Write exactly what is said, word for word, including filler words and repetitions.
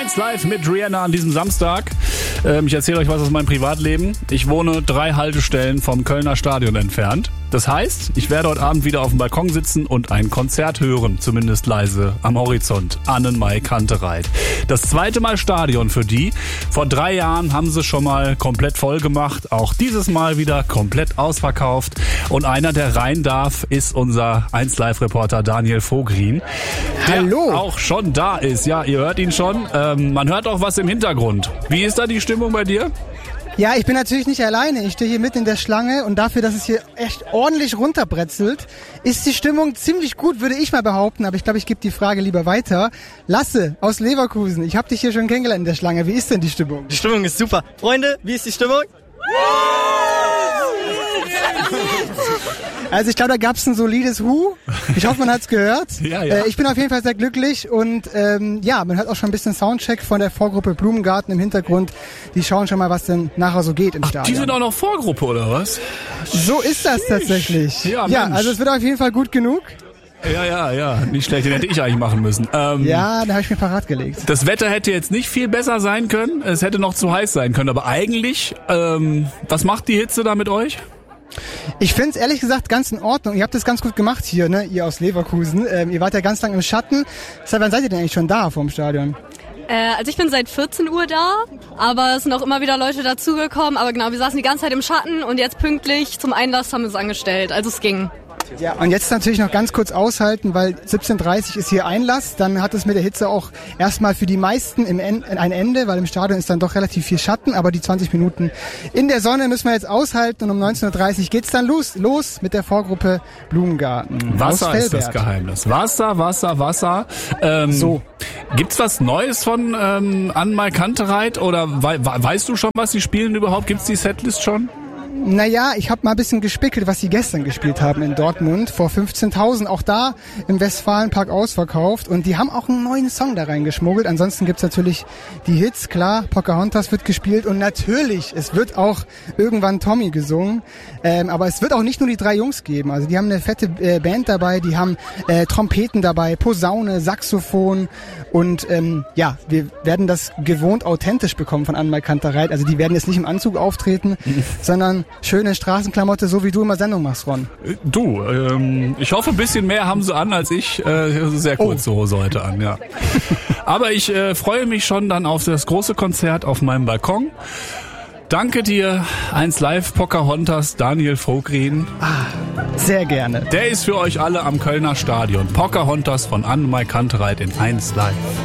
eins Live mit Rihanna an diesem Samstag. Ähm, ich erzähle euch was aus meinem Privatleben. Ich wohne drei Haltestellen vom Kölner Stadion entfernt. Das heißt, ich werde heute Abend wieder auf dem Balkon sitzen und ein Konzert hören, zumindest leise am Horizont. Annenmai Kantereit. Das zweite Mal Stadion für die. Vor drei Jahren haben sie schon mal komplett voll gemacht. Auch dieses Mal wieder komplett ausverkauft. Und einer, der rein darf, ist unser eins Live-Reporter Daniel Vogrin. Der Hallo. Auch schon da ist. Ja, ihr hört ihn schon. Ähm, man hört auch was im Hintergrund. Wie ist da die Stimmung bei dir? Ja, ich bin natürlich nicht alleine. Ich stehe hier mitten in der Schlange und dafür, dass es hier echt ordentlich runterbrezelt, ist die Stimmung ziemlich gut, würde ich mal behaupten. Aber ich glaube, ich gebe die Frage lieber weiter. Lasse aus Leverkusen, ich habe dich hier schon kennengelernt in der Schlange. Wie ist denn die Stimmung? Die Stimmung ist super. Freunde, wie ist die Stimmung? Also ich glaube, da gab es ein solides Hu. Ich hoffe, man hat es gehört. Ja, ja. Äh, ich bin auf jeden Fall sehr glücklich und ähm, ja, man hört auch schon ein bisschen Soundcheck von der Vorgruppe Blumengarten im Hintergrund. Die schauen schon mal, was denn nachher so geht im Ach, Stadion. die sind auch noch Vorgruppe, oder was? So ist das tatsächlich. Ja, ja, Mensch. also es wird auf jeden Fall gut genug. Ja, ja, ja. Nicht schlecht, den hätte ich eigentlich machen müssen. Ähm, Ja, da habe ich mir parat gelegt. Das Wetter hätte jetzt nicht viel besser sein können. Es hätte noch zu heiß sein können. Aber eigentlich, ähm, was macht die Hitze da mit euch? Ich finde es ehrlich gesagt ganz in Ordnung. Ihr habt das ganz gut gemacht hier, ne? Ihr aus Leverkusen. Ähm, ihr wart ja ganz lang im Schatten. Seit wann seid ihr denn eigentlich schon da vorm Stadion? Äh, also ich bin seit vierzehn Uhr da, aber es sind auch immer wieder Leute dazugekommen. Aber genau, wir saßen die ganze Zeit im Schatten und jetzt pünktlich zum Einlass haben wir es angestellt. Also es ging. Ja, und jetzt natürlich noch ganz kurz aushalten, weil siebzehn Uhr dreißig ist hier Einlass. Dann hat es mit der Hitze auch erstmal für die meisten im en- ein Ende, weil im Stadion ist dann doch relativ viel Schatten. Aber die zwanzig Minuten in der Sonne müssen wir jetzt aushalten. Und um neunzehn Uhr dreißig geht's dann los, los mit der Vorgruppe Blumengarten. Wasser aus ist das Velbert. Geheimnis. Wasser, Wasser, Wasser. Ähm, So. Gibt's was Neues von ähm, Annenmai Kantereit? Oder wei- we- weißt du schon, was sie spielen überhaupt? Gibt's die Setlist schon? Naja, ich habe mal ein bisschen gespickelt, was sie gestern gespielt haben in Dortmund vor fünfzehntausend. Auch da im Westfalenpark ausverkauft. Und die haben auch einen neuen Song da reingeschmuggelt. Ansonsten gibt's natürlich die Hits, klar. Pocahontas wird gespielt. Und natürlich, es wird auch irgendwann Tommy gesungen. Ähm, aber es wird auch nicht nur die drei Jungs geben. Also die haben eine fette äh, Band dabei. Die haben äh, Trompeten dabei, Posaune, Saxophon. Und ähm, ja, wir werden das gewohnt authentisch bekommen von Annenmai Kantereit. Also die werden jetzt nicht im Anzug auftreten, sondern schöne Straßenklamotte, so wie du immer Sendung machst, Ron. Du, ähm, ich hoffe, ein bisschen mehr haben sie an als ich. Äh, sehr kurze Hose heute an, ja. Aber ich äh, freue mich schon dann auf das große Konzert auf meinem Balkon. Danke dir, eins Live Pocahontas, Daniel Vogrin. Sehr gerne. Der ist für euch alle am Kölner Stadion. Pocahontas von Annenmai Kantereit in eins Live.